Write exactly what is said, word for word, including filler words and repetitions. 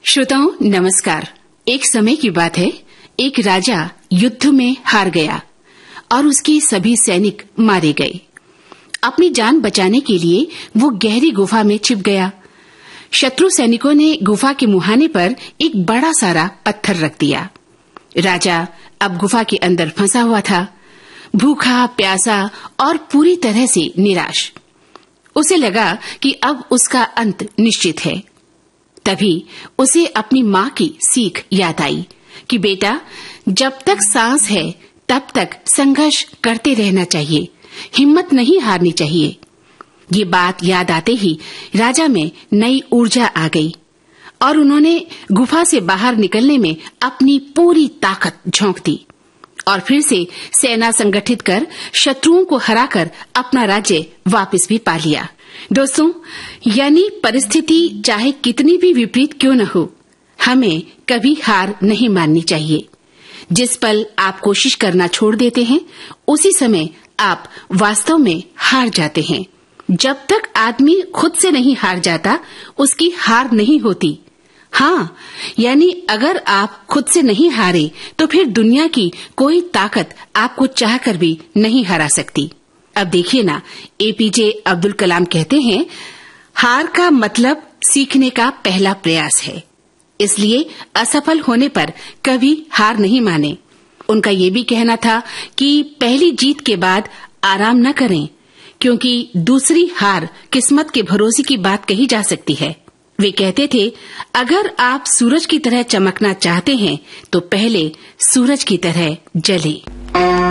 श्रोताओं नमस्कार। एक समय की बात है, एक राजा युद्ध में हार गया और उसके सभी सैनिक मारे गए। अपनी जान बचाने के लिए वो गहरी गुफा में छिप गया। शत्रु सैनिकों ने गुफा के मुहाने पर एक बड़ा सारा पत्थर रख दिया। राजा अब गुफा के अंदर फंसा हुआ था, भूखा प्यासा और पूरी तरह से निराश। उसे लगा कि अब उसका अंत निश्चित है। तभी उसे अपनी माँ की सीख याद आई कि बेटा, जब तक सांस है तब तक संघर्ष करते रहना चाहिए, हिम्मत नहीं हारनी चाहिए। ये बात याद आते ही राजा में नई ऊर्जा आ गई और उन्होंने गुफा से बाहर निकलने में अपनी पूरी ताकत झोंक दी और फिर से सेना संगठित कर शत्रुओं को हराकर अपना राज्य वापस भी पा लिया। दोस्तों, यानी परिस्थिति चाहे कितनी भी विपरीत क्यों न हो, हमें कभी हार नहीं माननी चाहिए। जिस पल आप कोशिश करना छोड़ देते हैं, उसी समय आप वास्तव में हार जाते हैं। जब तक आदमी खुद से नहीं हार जाता, उसकी हार नहीं होती। हाँ, यानी अगर आप खुद से नहीं हारे तो फिर दुनिया की कोई ताकत आपको चाहकर भी नहीं हरा सकती। अब देखिए ना, एपीजे अब्दुल कलाम कहते हैं, हार का मतलब सीखने का पहला प्रयास है। इसलिए असफल होने पर कभी हार नहीं माने। उनका ये भी कहना था कि पहली जीत के बाद आराम न करें, क्योंकि दूसरी हार किस्मत के भरोसे की बात कही जा सकती है। वे कहते थे, अगर आप सूरज की तरह चमकना चाहते हैं तो पहले सूरज की तरह जलें।